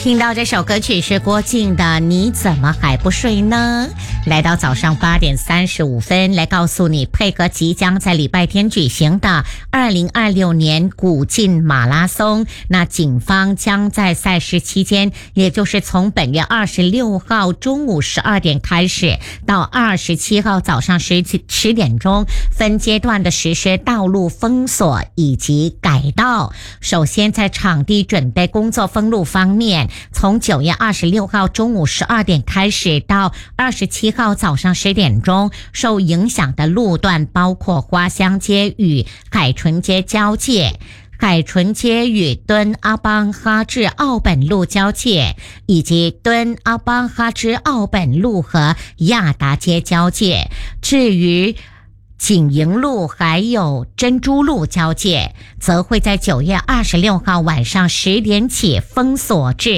听到这首歌曲是郭靖的《你怎么还不睡呢》。来到早上8点35分，来告诉你，配合即将在礼拜天举行的2026年古晋马拉松，那警方将在赛事期间，也就是从本月26号中午12点开始，到27号早上10点钟，分阶段的实施道路封锁以及改道。首先在场地准备工作封路方面，从9月26号中午12点开始到27号早上10点钟，受影响的路段包括花乡街与海纯街交界、海纯街与敦阿邦哈至奥本路交界，以及敦阿邦哈至奥本路和亚达街交界。至于景营路还有珍珠路交界，则会在9月26号晚上10点起封锁至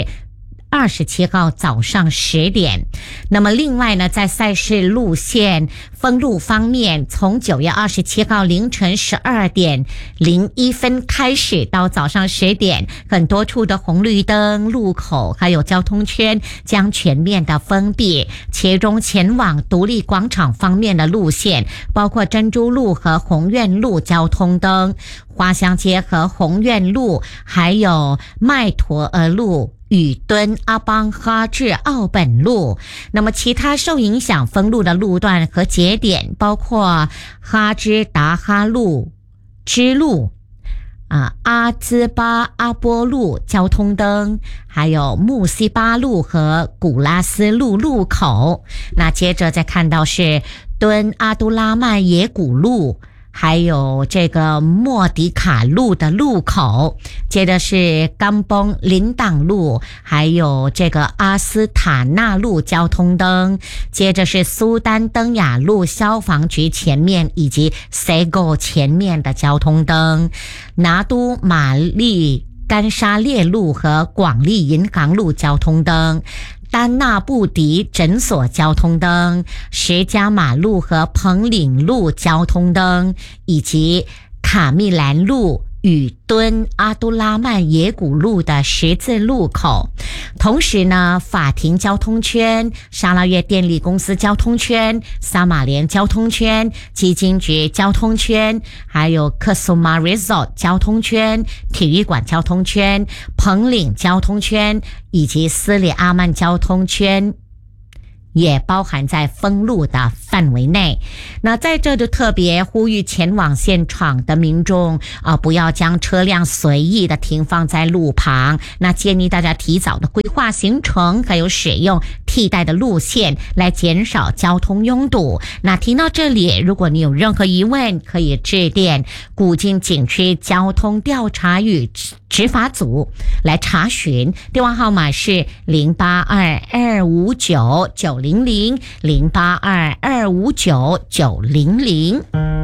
27号早上10点。那么另外呢，在赛事路线封路方面，从9月27号凌晨12点01分开始到早上10点，很多处的红绿灯、路口还有交通圈将全面的封闭，其中前往独立广场方面的路线包括珍珠路和宏苑路交通灯，花乡街和宏苑路还有麦陀尔路与敦阿邦哈至奥本路。那么其他受影响封路的路段和节点包括哈芝达哈路、支路、阿兹巴阿波路交通灯，还有木西巴路和古拉斯路路口。那接着再看到是敦阿都拉曼耶古路，还有这个莫迪卡路的路口，接着是冈崩林党路，还有这个阿斯塔纳路交通灯，接着是苏丹登雅路消防局前面以及 Sego 前面的交通灯，拿督玛丽干沙列路和广利银行路交通灯，丹纳布迪诊所交通灯，石家马路和彭岭路交通灯，以及卡密兰路与敦阿都拉曼耶古路的十字路口。同时呢，法庭交通圈、沙拉越电力公司交通圈、撒马连交通圈、基金局交通圈，还有克苏马 Resort 交通圈、体育馆交通圈、彭岭交通圈以及斯里阿曼交通圈也包含在封路的范围内。那在这就特别呼吁前往现场的民众不要将车辆随意的停放在路旁，那建议大家提早的规划行程，还有使用替代的路线来减少交通拥堵。那听到这里，如果你有任何疑问，可以致电古晋景区交通调查与执法组来查询，电话号码是08225990000822599000。